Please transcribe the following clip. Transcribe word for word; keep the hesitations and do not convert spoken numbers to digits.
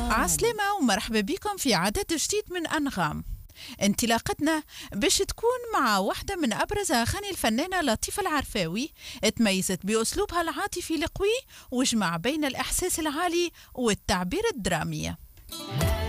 عسلامة ومرحبا بكم في عدد جديد من أنغام. انطلاقتنا باش تكون مع واحدة من أبرز أغاني الفنانة لطيفة العرفاوي، تميزت بأسلوبها العاطفي القوي وجمع بين الإحساس العالي والتعبير الدرامي.